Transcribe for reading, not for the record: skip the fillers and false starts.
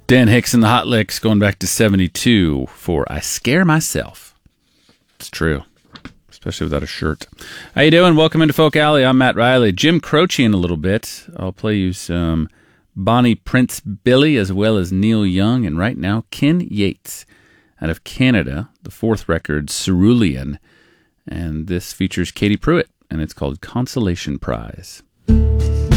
Dan Hicks and the Hot Licks going back to 72 for I Scare Myself. It's true, especially without a shirt. How you doing? Welcome into Folk Alley. I'm Matt Riley. Jim Croce in a little bit. I'll play you some Bonnie Prince Billy as well as Neil Young. And right now, Ken Yates out of Canada, the fourth record, Cerulean. And this features Katie Pruitt, and it's called Consolation Prize.